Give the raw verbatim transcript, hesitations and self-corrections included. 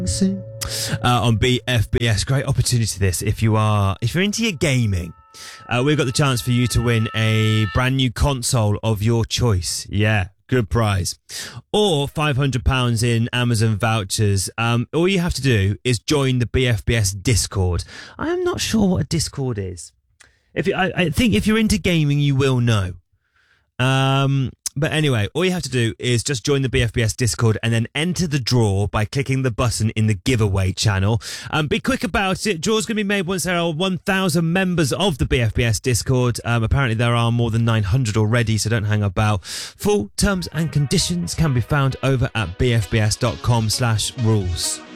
Uh, on B F B S. Great opportunity this if you are if you're into your gaming. Uh, we've got the chance for you to win a brand new console of your choice. Yeah, good prize. Or five hundred pounds in Amazon vouchers. Um, all you have to do is join the B F B S Discord. I am not sure what a Discord is. If you, I, I think if you're into gaming, you will know. Um, but anyway, all you have to do is just join the B F B S Discord and then enter the draw by clicking the button in the giveaway channel. Um, be quick about it. Draw's going to be made once there are one thousand members of the B F B S Discord. Um, apparently there are more than nine hundred already, so don't hang about. Full terms and conditions can be found over at bfbs.com slash rules.